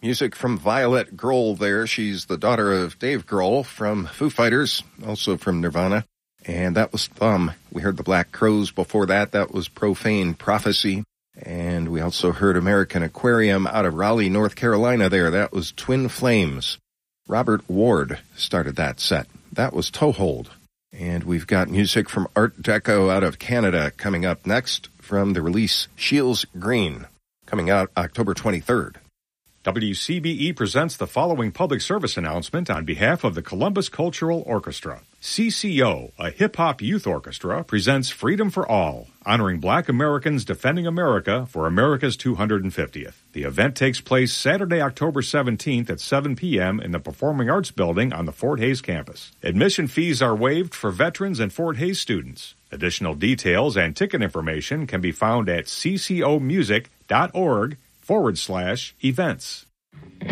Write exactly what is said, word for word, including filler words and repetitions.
Music from Violet Grohl there. She's the daughter of Dave Grohl from Foo Fighters, also from Nirvana. And that was Thumb. We heard the Black Crowes before that. That was Profane Prophecy. And we also heard American Aquarium out of Raleigh, North Carolina there. That was Twin Flames. Robert Ward started that set. That was Toehold. And we've got music from Art Deco out of Canada coming up next from the release Shields Green, coming out October twenty-third. W C B E presents the following public service announcement on behalf of the Columbus Cultural Orchestra. C C O, a hip-hop youth orchestra, presents Freedom for All, honoring Black Americans defending America for America's two hundred fiftieth. The event takes place Saturday, October seventeenth at seven p.m. in the Performing Arts Building on the Fort Hays campus. Admission fees are waived for veterans and Fort Hays students. Additional details and ticket information can be found at ccomusic.org forward slash events.